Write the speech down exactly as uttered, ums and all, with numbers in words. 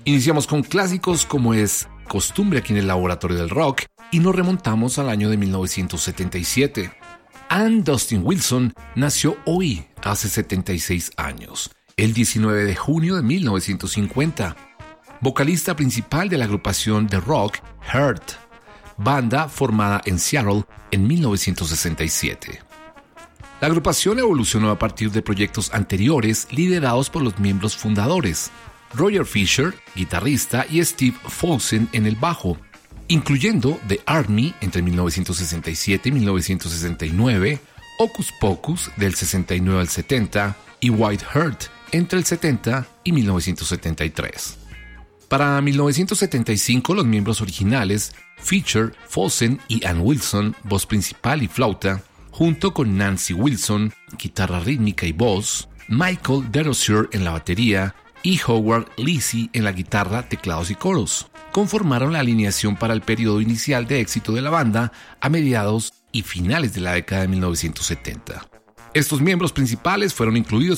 Iniciamos con clásicos como es costumbre aquí en el Laboratorio del Rock y nos remontamos al año de mil novecientos setenta y siete. Ann Dustin Wilson nació hoy, hace setenta y seis años, el diecinueve de junio de mil novecientos cincuenta. Vocalista principal de la agrupación de rock Heart, banda formada en Seattle en mil novecientos sesenta y siete. La agrupación evolucionó a partir de proyectos anteriores liderados por los miembros fundadores, Roger Fisher, guitarrista, y Steve Fossen en el bajo, incluyendo The Army entre mil novecientos sesenta y siete y mil novecientos sesenta y nueve, Hocus Pocus del sesenta y nueve al setenta y White Heart entre el setenta y mil novecientos setenta y tres. Para mil novecientos setenta y cinco, los miembros originales, Fisher, Fossen y Ann Wilson, voz principal y flauta, junto con Nancy Wilson, guitarra rítmica y voz, Michael Derosier en la batería y Howard Lisi en la guitarra, teclados y coros, conformaron la alineación para el periodo inicial de éxito de la banda a mediados y finales de la década de mil novecientos setenta. Estos miembros principales fueron incluidos